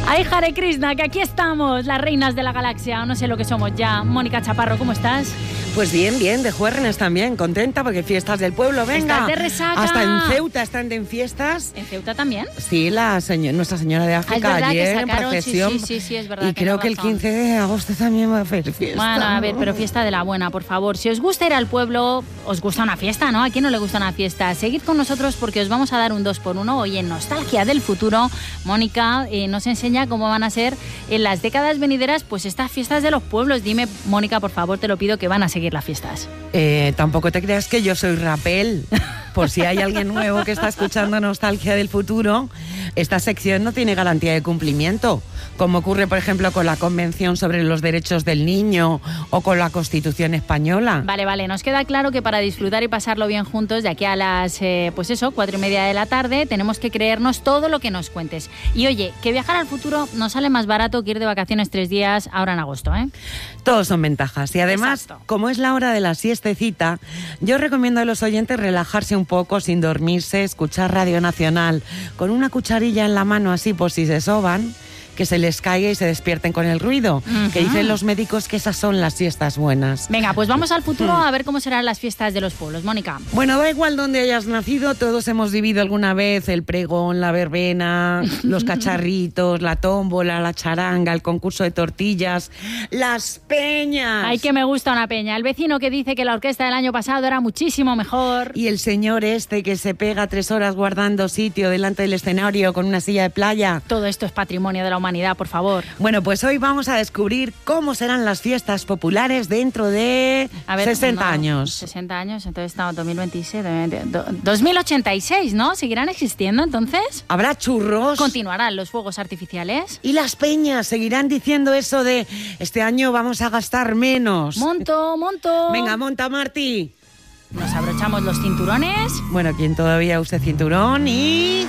Ay, Hare Krishna, que aquí estamos, las reinas de la galaxia, o no sé lo que somos ya. Mónica Chaparro, ¿cómo estás? Pues bien, de juernes también, contenta porque fiestas del pueblo, venga. ¿Estás de resaca? Hasta en Ceuta están en fiestas. ¿En Ceuta también? Sí, Nuestra Señora de África ayer en procesión. Sí, es verdad. Y creo que el 15 de agosto también va a haber fiesta. Bueno, a ver, pero fiesta de la buena, por favor. Si os gusta ir al pueblo, os gusta una fiesta, ¿no? ¿A quién no le gusta una fiesta? Seguid con nosotros porque os vamos a dar un 2x1 hoy en Nostalgia del Futuro. Mónica nos enseña cómo van a ser en las décadas venideras pues estas fiestas de los pueblos. Dime, Mónica, por favor, te lo pido, que van a seguir las fiestas. Tampoco te creas que yo soy rapel. Por si hay alguien nuevo que está escuchando Nostalgia del Futuro, esta sección no tiene garantía de cumplimiento, como ocurre, por ejemplo, con la Convención sobre los Derechos del Niño o con la Constitución Española. Vale, nos queda claro que para disfrutar y pasarlo bien juntos, de aquí a las, 4:30 de la tarde, tenemos que creernos todo lo que nos cuentes. Y oye, que viajar al futuro nos sale más barato que ir de vacaciones 3 días ahora en agosto, ¿eh? Todos son ventajas. Y además, exacto, como es la hora de la siestecita, yo recomiendo a los oyentes relajarse un poco sin dormirse, escuchar Radio Nacional con una cucharilla en la mano así por si se soban, que se les caiga y se despierten con el ruido. Uh-huh. Que dicen los médicos que esas son las siestas buenas. Venga, pues vamos al futuro a ver cómo serán las fiestas de los pueblos. Mónica. Bueno, da igual dónde hayas nacido, todos hemos vivido alguna vez el pregón, la verbena, los cacharritos, la tómbola, la charanga, el concurso de tortillas, las peñas. Ay, que me gusta una peña. El vecino que dice que la orquesta del año pasado era muchísimo mejor. Y el señor este que se pega 3 horas guardando sitio delante del escenario con una silla de playa. Todo esto es patrimonio de la humanidad, por favor. Bueno, pues hoy vamos a descubrir cómo serán las fiestas populares dentro de 60 años. 60 años, entonces estamos 2027, 2086, ¿no? ¿Seguirán existiendo entonces? ¿Habrá churros? ¿Continuarán los fuegos artificiales? ¿Y las peñas seguirán diciendo eso de este año vamos a gastar menos? Monto. Venga, monta, Martí. Nos abrochamos los cinturones. Bueno, quien todavía use cinturón y...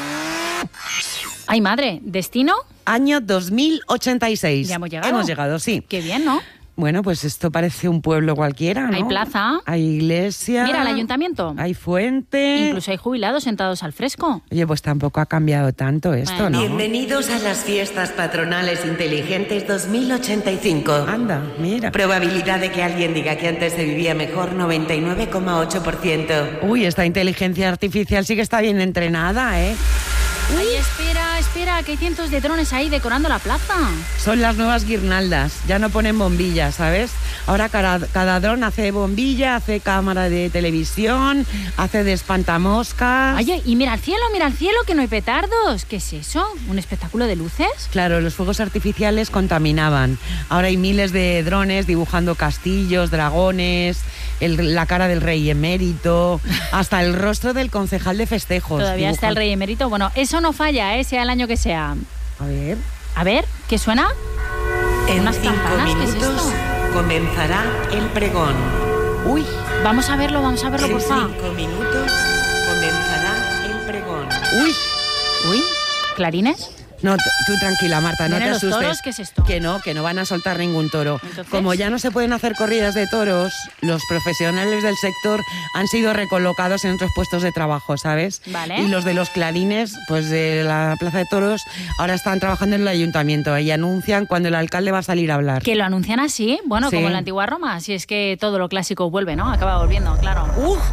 ¡Ay, madre! ¿Destino? Año 2086. ¿Ya hemos llegado? Hemos llegado, sí. Qué bien, ¿no? Bueno, pues esto parece un pueblo cualquiera, ¿no? Hay plaza. Hay iglesia. Mira, el ayuntamiento. Hay fuente. Incluso hay jubilados sentados al fresco. Oye, pues tampoco ha cambiado tanto esto, bueno, ¿no? Bienvenidos a las fiestas patronales inteligentes 2085. Anda, mira. Probabilidad de que alguien diga que antes se vivía mejor, 99,8%. Uy, esta inteligencia artificial sí que está bien entrenada, ¿eh? Ay, espera, que hay cientos de drones ahí decorando la plaza. Son las nuevas guirnaldas, ya no ponen bombillas, ¿sabes? Ahora cada dron hace bombilla, hace cámara de televisión, hace de espantamoscas. Oye, y mira al cielo, que no hay petardos. ¿Qué es eso? ¿Un espectáculo de luces? Claro, los fuegos artificiales contaminaban. Ahora hay miles de drones dibujando castillos, dragones, la cara del rey emérito, hasta el rostro del concejal de festejos. ¿Todavía está el rey emérito? Bueno, eso no falla, sea el año que sea. A ver, ¿qué suena? En unas 5 campanas, minutos ¿qué es esto? comenzará el pregón. Uy, Vamos a verlo, por favor. En 5 minutos comenzará el pregón. uy. ¿Clarines? No, tú tranquila, Marta, no te ¿Vienen los asustes. toros? ¿Qué es esto? Que no van a soltar ningún toro. ¿Entonces? Como ya no se pueden hacer corridas de toros, los profesionales del sector han sido recolocados en otros puestos de trabajo, ¿sabes? Vale. Y los de los clarines, pues de la Plaza de Toros, ahora están trabajando en el ayuntamiento y anuncian cuando el alcalde va a salir a hablar. ¿Que lo anuncian así? Bueno, Sí. como en la antigua Roma, si es que todo lo clásico vuelve, ¿no? Acaba volviendo, claro.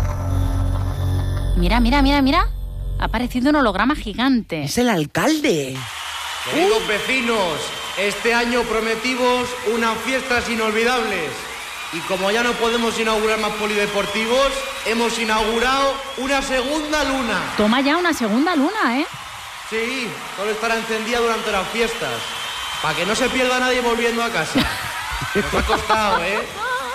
Mira. Ha aparecido un holograma gigante. ¡Es el alcalde! Queridos vecinos, este año prometimos unas fiestas inolvidables. Y como ya no podemos inaugurar más polideportivos, hemos inaugurado una segunda luna. Toma ya una segunda luna, ¿eh? Sí, solo estará encendida durante las fiestas. Para que no se pierda nadie volviendo a casa. Nos ha costado, ¿eh?